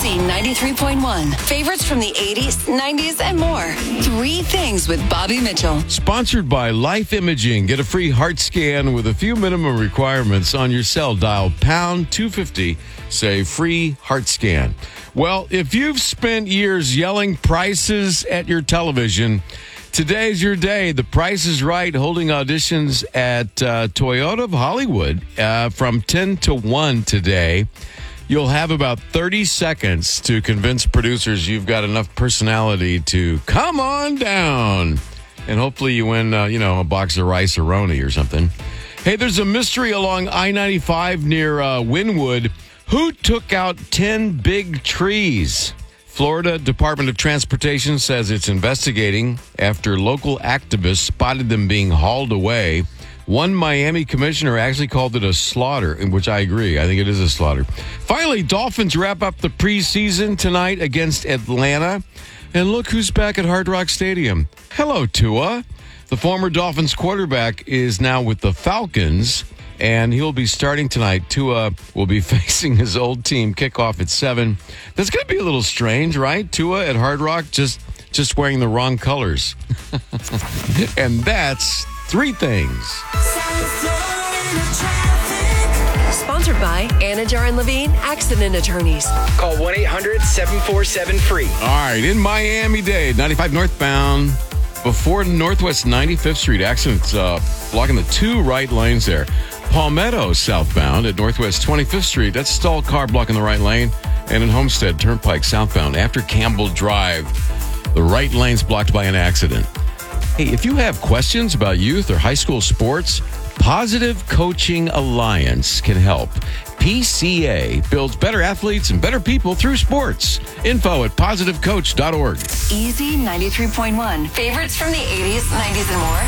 Easy 93.1. Favorites from the 80s, 90s, and more. 3 Things with Bobby Mitchell. Sponsored by Life Imaging. Get a free heart scan with a few minimum requirements on your cell. Dial pound 250. Say free heart scan. Well, if you've spent years yelling prices at your television, today's your day. The Price is Right, holding auditions at Toyota of Hollywood from 10 to 1 today. You'll have about 30 seconds to convince producers you've got enough personality to come on down. And hopefully you win, a box of Rice-A-Roni or something. Hey, there's a mystery along I-95 near Wynwood. Who took out 10 big trees? Florida Department of Transportation says it's investigating after local activists spotted them being hauled away. One Miami commissioner actually called it a slaughter, in which I agree. I think it is a slaughter. Finally, Dolphins wrap up the preseason tonight against Atlanta. And look who's back at Hard Rock Stadium. Hello, Tua. The former Dolphins quarterback is now with the Falcons, and he'll be starting tonight. Tua will be facing his old team. Kickoff at 7. That's going to be a little strange, right? Tua at Hard Rock just wearing the wrong colors. And that's 3 things. Sponsored by Anajar and Levine Accident Attorneys. Call 1-800-747-FREE. All right, in Miami-Dade, 95 northbound, before Northwest 95th Street. Accidents blocking the 2 right lanes there. Palmetto southbound at Northwest 25th Street. That's stalled car blocking the right lane. And in Homestead Turnpike southbound after Campbell Drive, the right lane's blocked by an accident. Hey, if you have questions about youth or high school sports, Positive Coaching Alliance can help. PCA builds better athletes and better people through sports. Info at positivecoach.org. Easy 93.1. Favorites from the 80s, 90s, and more.